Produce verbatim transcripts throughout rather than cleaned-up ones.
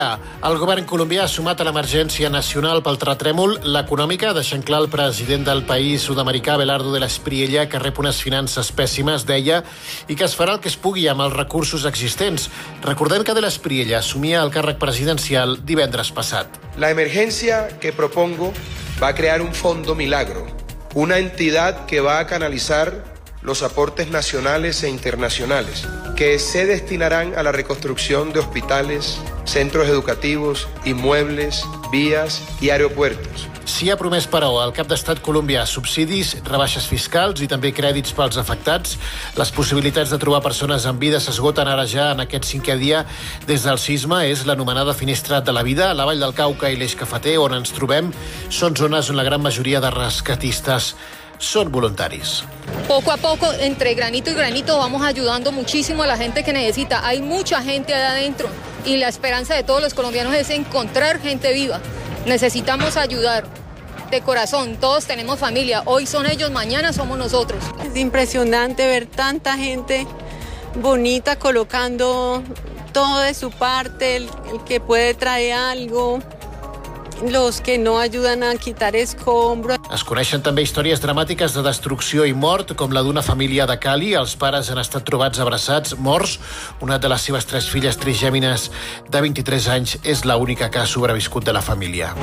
El govern colombià ha sumat a l'emergència nacional pel terratrèmol l'econòmica, deixant clar el president del país sud-americà, Abelardo de la Espriella, que rep unes finances pèssimes, deia, i que es farà el que es pugui amb els recursos existents. Recordem que de la Espriella assumia el càrrec presidencial divendres passat. La emergencia que propongo va a crear un fondo milagro, una entidad que va a canalizar los aportes nacionales e internacionales, que se destinarán a la reconstrucción de hospitales, centros educativos, inmuebles, vías y aeropuertos. Sí ha promès, però, el cap d'estat colombià subsidis, rebaixes fiscals i també crèdits pels afectats. Les possibilitats de trobar persones en vida s'esgoten ara ja en aquest cinquè dia des del sisme. És l'anomenada finestra de la vida. La Vall del Cauca i l'Eix Cafeter, on ens trobem, són zones on la gran majoria de rescatistes son voluntarios. Poco a poco, entre granito y granito, vamos ayudando muchísimo a la gente que necesita. Hay mucha gente allá adentro y la esperanza de todos los colombianos es encontrar gente viva. Necesitamos ayudar de corazón. Todos tenemos familia. Hoy son ellos, mañana somos nosotros. Es impresionante ver tanta gente bonita colocando todo de su parte, el, el que puede traer algo, los que no ayudan a quitar escombros. Es coneixen també històries dramàtiques de destrucció i mort, com la d'una família de Cali. Els pares han estat trobats abraçats, morts. Una de les seves tres filles trigèmines de vint-i-tres anys és l'única que ha sobreviscut de la família.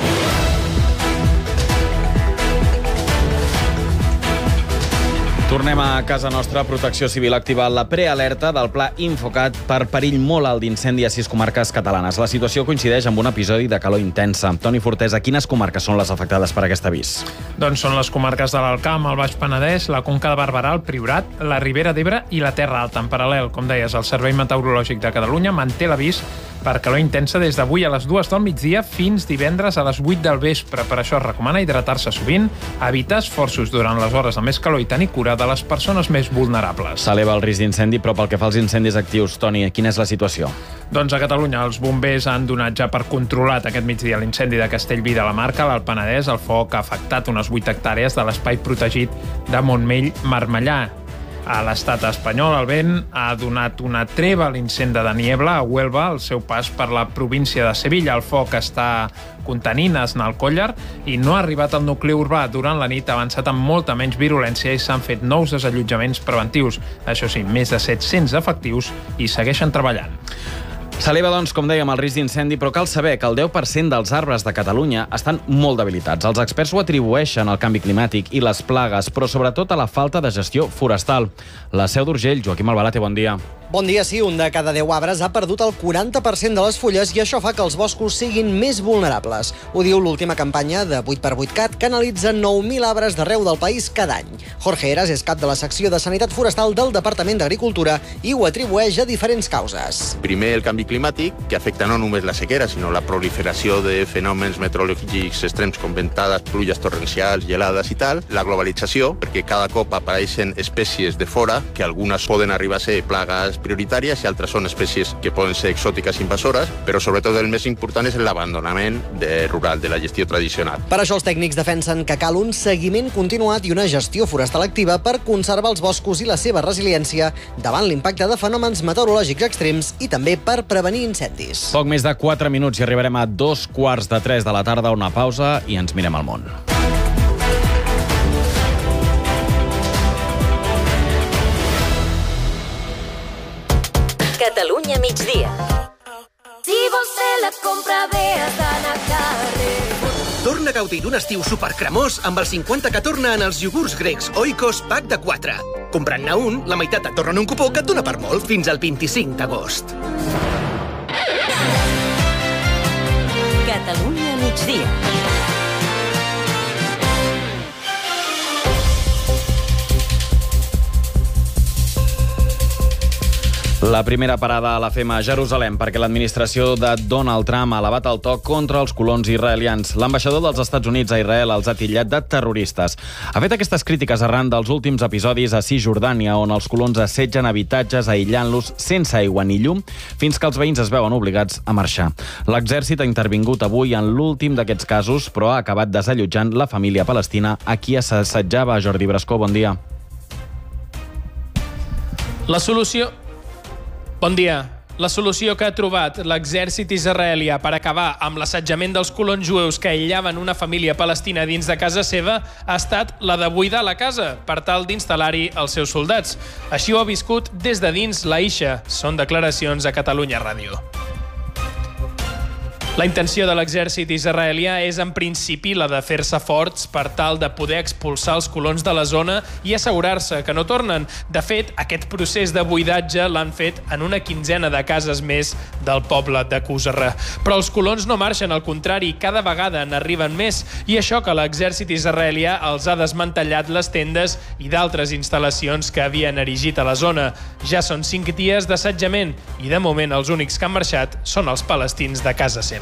Tornem a casa nostra. Protecció Civil ha activat la prealerta del Pla Infocat per perill molt alt d'incendi a sis comarques catalanes. La situació coincideix amb un episodi de calor intensa. Toni Fortesa, quines comarques són les afectades per aquest avís? Doncs són les comarques de l'Alt Camp, el Baix Penedès, la Conca de Barberà, el Priorat, la Ribera d'Ebre i la Terra Alta. En paral·lel, com deies, el Servei Meteorològic de Catalunya manté l'avís per calor intensa des d'avui a les dues del migdia fins divendres a les vuit del vespre. Per això es recomana hidratar-se sovint, evitar esforços durant les hores de més calor i tenir cura de les persones més vulnerables. S'eleva el risc d'incendi, però pel que fa als incendis actius, Toni, quina és la situació? Doncs a Catalunya els bombers han donat ja per controlat aquest migdia l'incendi de Castellví de la Marca, a l'Alt Penedès. El foc ha afectat unes vuit hectàrees de l'espai protegit de Montmell-Marmellà. A l'estat espanyol, el vent ha donat una treva a l'incendi de Niebla, a Huelva, al seu pas per la província de Sevilla. El foc està contenint a Esnalcóllar i no ha arribat al nucli urbà. Durant la nit ha avançat amb molta menys virulència i s'han fet nous desallotjaments preventius. Això sí, més de set-cents efectius i segueixen treballant. S'eleva, doncs, com dèiem, el risc d'incendi, però cal saber que el deu per cent dels arbres de Catalunya estan molt debilitats. Els experts ho atribueixen al canvi climàtic i les plagues, però sobretot a la falta de gestió forestal. La Seu d'Urgell, Joaquim Albalate, bon dia. Bon dia, sí. Un de cada deu arbres ha perdut el quaranta per cent de les fulles i això fa que els boscos siguin més vulnerables. Ho diu l'última campanya de vuit per vuit cat, que analitza nou mil arbres d'arreu del país cada any. Jorge Heras és cap de la secció de Sanitat Forestal del Departament d'Agricultura i ho atribueix a diferents causes. Primer, el canvi climàtic, que afecta no només la sequera, sinó la proliferació de fenòmens meteorològics extrems com ventades, pluges torrencials, gelades i tal. La globalització, perquè cada cop apareixen espècies de fora, que algunes poden arribar a ser plagues prioritàries i altres són espècies que poden ser exòtiques invasores, però sobretot el més important és l'abandonament de rural, de la gestió tradicional. Per això els tècnics defensen que cal un seguiment continuat i una gestió forestal activa per conservar els boscos i la seva resiliència davant l'impacte de fenòmens meteorològics extrems i també per prevenir incendis. Poc més de quatre minuts i arribarem a dos quarts de tres de la tarda, una pausa i ens mirem al món. Catalunya migdia. Si vols fer la compra bé has d'anar a Carrefour. Torna a gaudir d'un estiu supercremós amb el cinquanta que torna en els iogurts grecs Oikos Pack de quatre. Comprant-ne un, la meitat et torna un cupó que et dona per molt fins al vint-i-cinc d'agost. Catalunya migdia. La primera parada la fem a Jerusalem perquè l'administració de Donald Trump ha elevat el to contra els colons israelians. L'ambaixador dels Estats Units a Israel els ha titllat de terroristes. Ha fet aquestes crítiques arran dels últims episodis a Cisjordània, on els colons assetgen habitatges aïllant-los sense aigua ni llum fins que els veïns es veuen obligats a marxar. L'exèrcit ha intervingut avui en l'últim d'aquests casos, però ha acabat desallotjant la família palestina a qui assetjava. Jordi Brascó, bon dia. La solució... Bon dia. La solució que ha trobat l'exèrcit israelià per acabar amb l'assetjament dels colons jueus que aïllaven una família palestina dins de casa seva ha estat la de buidar la casa per tal d'instal·lar-hi els seus soldats. Així ho ha viscut des de dins l'Aisha. Són declaracions a Catalunya Ràdio. La intenció de l'exèrcit israelià és, en principi, la de fer-se forts per tal de poder expulsar els colons de la zona i assegurar-se que no tornen. De fet, aquest procés de buidatge l'han fet en una quinzena de cases més del poble de Kusra. Però els colons no marxen, al contrari, cada vegada n'arriben més, i això que l'exèrcit israelià els ha desmantellat les tendes i d'altres instal·lacions que havien erigit a la zona. Ja són cinc dies d'assetjament i, de moment, els únics que han marxat són els palestins de casa seva.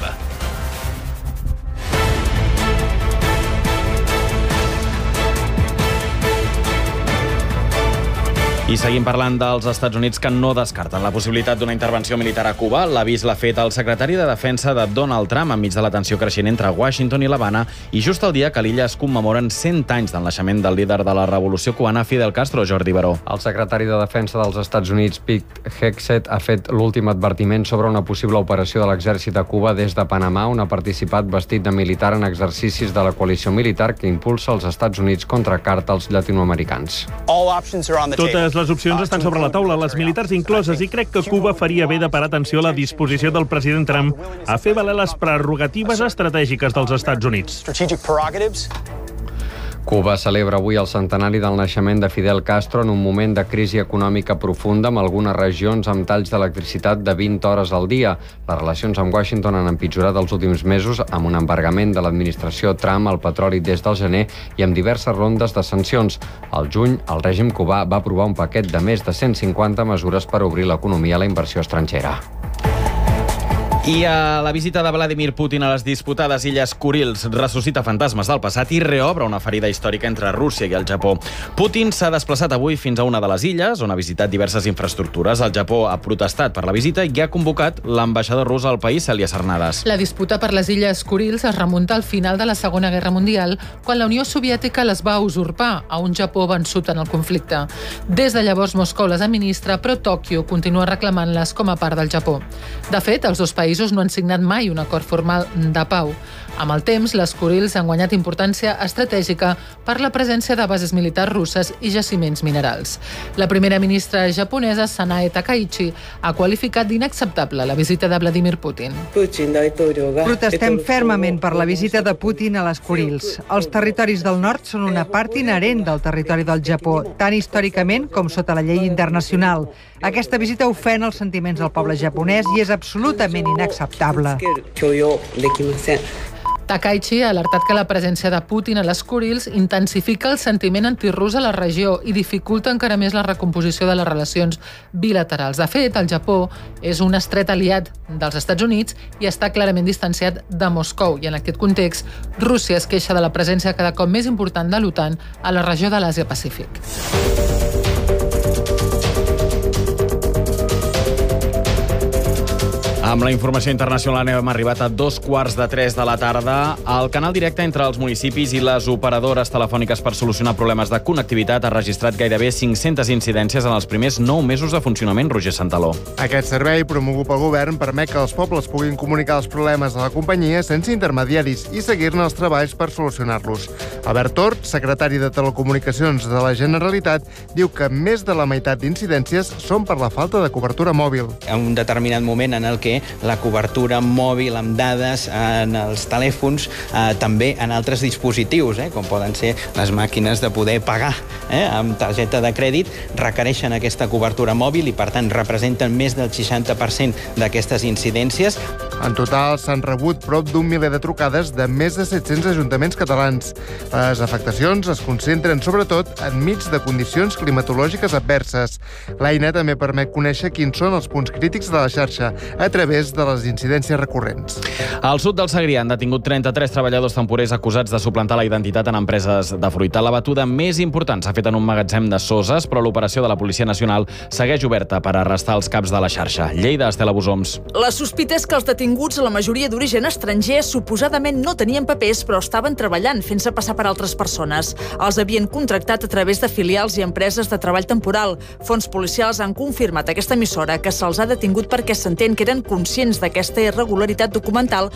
I seguim parlant dels Estats Units, que no descarten la possibilitat d'una intervenció militar a Cuba. L'avís l'ha fet el secretari de Defensa de Donald Trump enmig de la tensió creixent entre Washington i l'Havana, i just el dia que a l'illa es commemoren cent anys del naixement del líder de la revolució cubana, Fidel Castro. Jordi Baró. El secretari de Defensa dels Estats Units, Pete Hegseth, ha fet l'últim advertiment sobre una possible operació de l'exèrcit a Cuba des de Panamà, on ha participat vestit de militar en exercicis de la coalició militar que impulsa els Estats Units contra càrtels llatinoamericans. Totes les opcions estan sobre la taula, les militars incloses, i crec que Cuba faria bé de parar atenció a la disposició del president Trump a fer valer les prerrogatives estratègiques dels Estats Units. Cuba celebra avui el centenari del naixement de Fidel Castro en un moment de crisi econòmica profunda amb algunes regions amb talls d'electricitat de vint hores al dia. Les relacions amb Washington han empitjorat els últims mesos amb un embargament de l'administració Trump al petroli des del gener i amb diverses rondes de sancions. Al juny, el règim cubà va aprovar un paquet de més de cent cinquanta mesures per obrir l'economia a la inversió estrangera. I a la visita de Vladimir Putin a les disputades Illes Kurils ressuscita fantasmes del passat i reobre una ferida històrica entre Rússia i el Japó. Putin s'ha desplaçat avui fins a una de les illes, on ha visitat diverses infraestructures. El Japó ha protestat per la visita i ha convocat l'ambaixador rus al país, Cèlia Cernadas. La disputa per les Illes Kurils es remunta al final de la Segona Guerra Mundial, quan la Unió Soviètica les va usurpar a un Japó vençut en el conflicte. Des de llavors Moscou les administra, però Tòquio continua reclamant-les com a part del Japó. De fet, els dos països no han signat mai un acord formal de pau. Amb el temps, les Kurils han guanyat importància estratègica per la presència de bases militars russes i jaciments minerals. La primera ministra japonesa, Sanae Takaichi, ha qualificat d'inacceptable la visita de Vladimir Putin. Protestem fermament per la visita de Putin a les Kurils. Els territoris del nord són una part inherent del territori del Japó, tant històricament com sota la llei internacional. Aquesta visita ofèn els sentiments del poble japonès i és absolutament inacceptable. Takaichi ha alertat que la presència de Putin a les Kurils intensifica el sentiment antirús a la regió i dificulta encara més la recomposició de les relacions bilaterals. De fet, el Japó és un estret aliat dels Estats Units i està clarament distanciat de Moscou. I en aquest context, Rússia es queixa de la presència cada cop més important de l'OTAN a la regió de l'Àsia-Pacífic. Amb la informació internacional hem arribat a dos quarts de tres de la tarda. El canal directe entre els municipis i les operadores telefòniques per solucionar problemes de connectivitat ha registrat gairebé cinc-centes incidències en els primers nou mesos de funcionament. Roger Santaló. Aquest servei, promogut pel govern, permet que els pobles puguin comunicar els problemes a la companyia sense intermediaris i seguir-ne els treballs per solucionar-los. Albert Tort, secretari de Telecomunicacions de la Generalitat, diu que més de la meitat d'incidències són per la falta de cobertura mòbil. En un determinat moment en el que la cobertura mòbil amb dades en els telèfons, eh, també en altres dispositius, eh, com poden ser les màquines de poder pagar eh, amb targeta de crèdit, requereixen aquesta cobertura mòbil i, per tant, representen més del seixanta per cent d'aquestes incidències. En total, s'han rebut prop d'un miler de trucades de més de set-cents ajuntaments catalans. Les afectacions es concentren, sobretot, enmig de condicions climatològiques adverses. L'eina també permet conèixer quins són els punts crítics de la xarxa a través de les incidències recurrents. Al sud del Segrià han detingut trenta-tres treballadors temporers acusats de suplantar la identitat en empreses de fruita. La batuda més important s'ha fet en un magatzem de Soses, però l'operació de la Policia Nacional segueix oberta per arrestar els caps de la xarxa. Lleida, Estela Busoms. La sospita és que els detinguts detinguts, la majoria d'origen estranger, suposadament no tenien papers, però estaven treballant, fent-se passar per altres persones. Els havien contractat a través de filials i empreses de treball temporal. Fons policials han confirmat a aquesta emissora que se'ls ha detingut perquè s'entén que eren conscients d'aquesta irregularitat documental